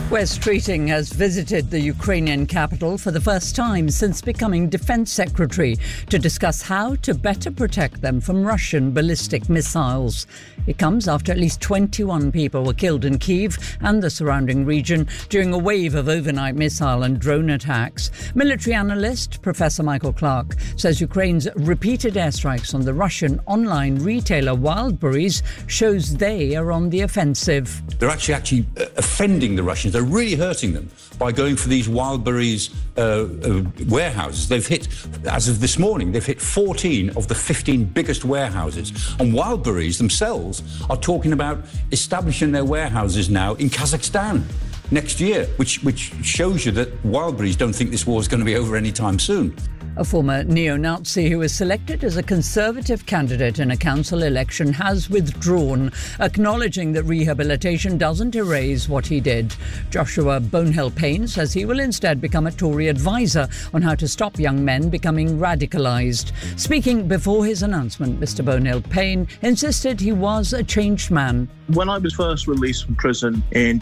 Wes Keating has visited the Ukrainian capital for the first time since becoming Defence Secretary to discuss how to better protect them from Russian ballistic missiles. It comes after at least 21 people were killed in Kyiv and the surrounding region during a wave of overnight missile and drone attacks. Military analyst Professor Michael Clark says Ukraine's repeated airstrikes on the Russian online retailer Wildberries shows they are on the offensive. They're actually offending the Russians. They're really hurting them by going for these Wildberries warehouses. They've hit, as of this morning, they've hit 14 of the 15 biggest warehouses. And Wildberries themselves are talking about establishing their warehouses now in Kazakhstan next year, which shows you that Wildberries don't think this war is going to be over anytime soon. A former neo-Nazi who was selected as a Conservative candidate in a council election has withdrawn, acknowledging that rehabilitation doesn't erase what he did. Joshua Bonehill-Payne says he will instead become a Tory advisor on how to stop young men becoming radicalised. Speaking before his announcement, Mr Bonehill-Payne insisted he was a changed man. When I was first released from prison in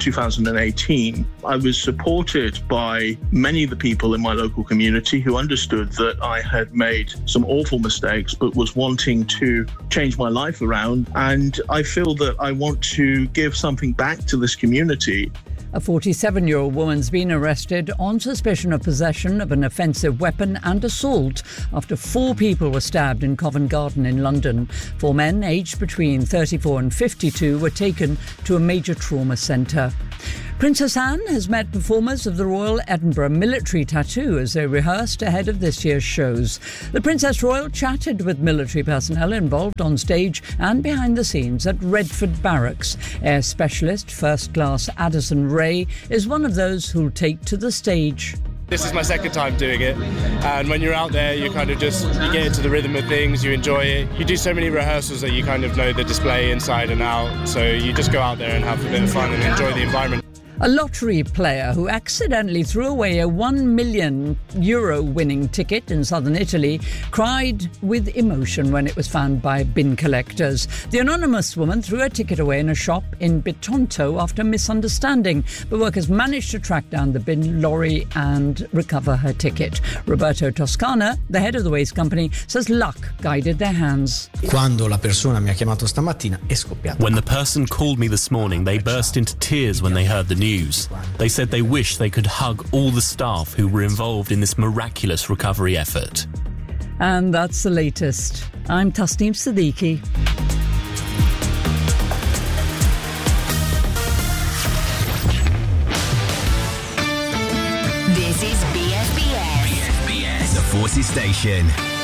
2018, I was supported by many of the people in my local community who understood that I had made some awful mistakes but was wanting to change my life around. And I feel that I want to give something back to this community. A 47-year-old woman's been arrested on suspicion of possession of an offensive weapon and assault after 4 people were stabbed in Covent Garden in London. 4 men aged between 34 and 52 were taken to a major trauma centre. Princess Anne has met performers of the Royal Edinburgh Military Tattoo as they rehearsed ahead of this year's shows. The Princess Royal chatted with military personnel involved on stage and behind the scenes at Redford Barracks. Air Specialist First Class Addison Ray is one of those who'll take to the stage. This is my second time doing it, and when you're out there you kind of you get into the rhythm of things, you enjoy it. You do so many rehearsals that you kind of know the display inside and out, so you just go out there and have a bit of fun and enjoy the environment. A lottery player who accidentally threw away a €1 million winning ticket in southern Italy cried with emotion when it was found by bin collectors. The anonymous woman threw her ticket away in a shop in Bitonto after misunderstanding, but workers managed to track down the bin lorry and recover her ticket. Roberto Toscana, the head of the waste company, says luck guided their hands. Quando la persona mi ha chiamato stamattina è scoppiata. When the person called me this morning, they burst into tears when they heard the news. They said they wish they could hug all the staff who were involved in this miraculous recovery effort. And that's the latest. I'm Tasneem Siddiqui. This is BFBS. BFBS, the Forces Station.